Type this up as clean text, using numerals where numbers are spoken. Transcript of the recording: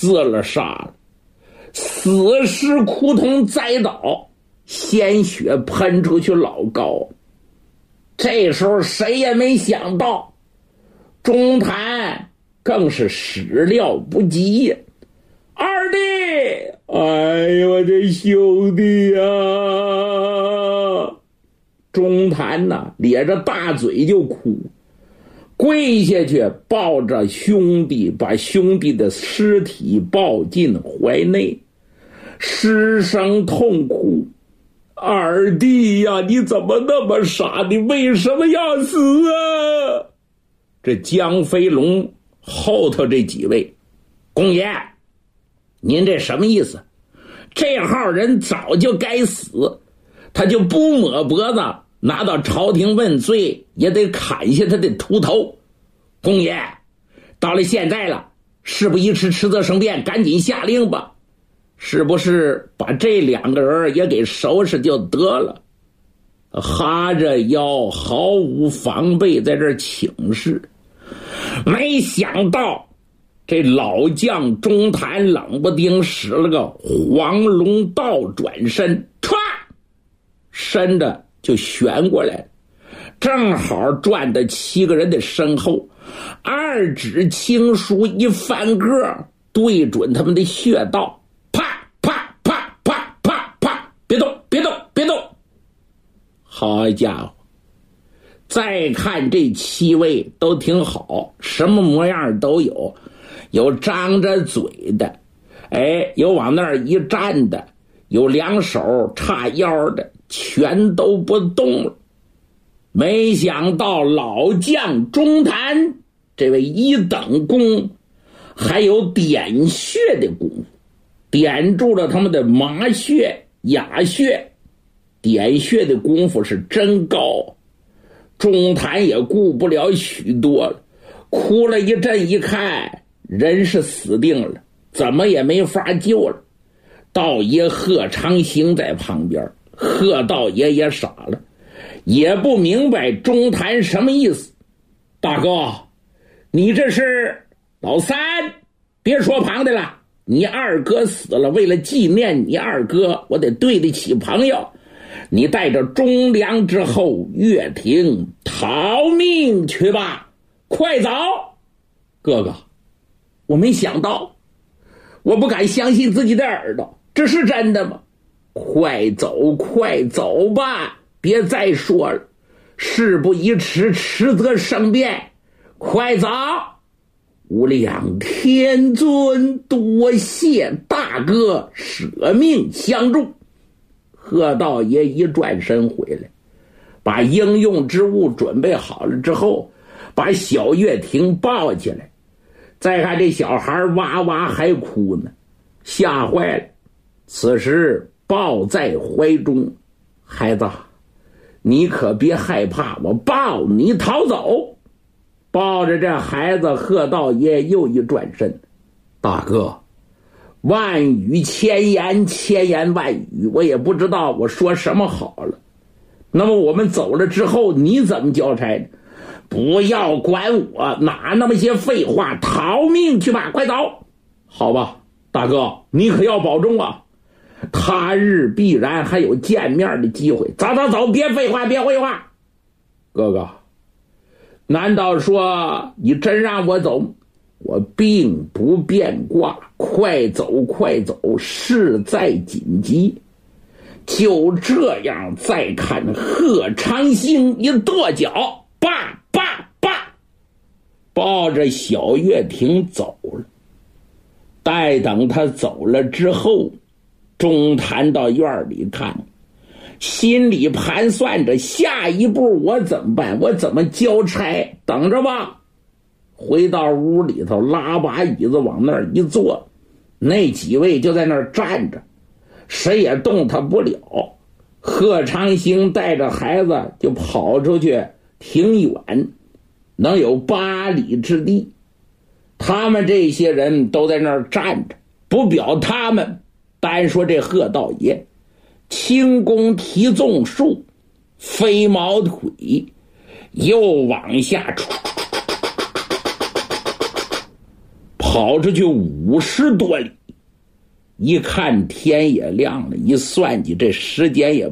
自了杀了，死尸扑通栽倒，鲜血喷出去老高。这时候谁也没想到，钟谭更是始料不及呀！二弟，哎呦我这兄弟呀！钟谭呐，咧着大嘴就哭，跪下去抱着兄弟，把兄弟的尸体抱进怀内，失声痛哭：“二弟呀，你怎么那么傻？你为什么要死啊？”这江飞龙后头这几位，公爷，您这什么意思？这号人早就该死，他就不抹脖子拿到朝廷问罪，也得砍下他的秃头。公爷，到了现在了，事不宜迟，迟则生变，赶紧下令吧。是不是把这两个人也给收拾就得了？哈着腰，毫无防备，在这儿请示。没想到这老将钟谭冷不丁使了个黄龙倒转身，歘，身子就旋过来了，正好转到7个人的身后，二指轻舒一翻个，对准他们的穴道，啪啪啪啪啪啪，别动别动别动！好家伙，再看这7位都挺好，什么模样都有，有张着嘴的，有往那儿一站的，有两手叉腰的，全都不动了。没想到老将钟谭这位1等功还有点穴的功夫，点住了他们的麻穴哑穴，点穴的功夫是真高。钟谭也顾不了许多了，哭了一阵，一看人是死定了，怎么也没法救了。道爷贺长兴在旁边，贺道爷也傻了，也不明白钟谭什么意思。大哥，你这是老三，别说旁的了，你二哥死了，为了纪念你二哥，我得对得起朋友，你带着忠良之后岳庭逃命去吧，快走！哥哥，我没想到，我不敢相信自己的耳朵，这是真的吗？快走快走吧，别再说了，事不宜迟，迟则生变，快走！无量天尊，多谢大哥舍命相助。贺道爷一转身回来，把应用之物准备好了之后，把小月婷抱起来。再看这小孩哇哇还哭呢，吓坏了。此时抱在怀中，孩子，你可别害怕，我抱你逃走。抱着这孩子，贺道爷又一转身，大哥，万语千言，千言万语，我也不知道我说什么好了。那么我们走了之后，你怎么交差呢？不要管我，哪那么些废话，逃命去吧，快走！好吧，大哥，你可要保重啊，他日必然还有见面的机会。走走走，别废话，别废话。哥哥，难道说你真让我走？我并不变卦，快走快走，事在紧急。就这样，再看贺长兴一跺脚，叭叭叭，抱着小月婷走了。待等他走了之后，钟谭到院里看，心里盘算着下一步我怎么办，我怎么交差，等着吧。回到屋里头，拉把椅子往那儿一坐，那几位就在那儿站着，谁也动弹不了。贺长兴带着孩子就跑出去挺远，能有8里之地。他们这些人都在那儿站着，不表他们，单说这贺道爷，轻功提纵术，飞毛腿，又往下跑跑出去50多里，一看天也亮了，一算计这时间也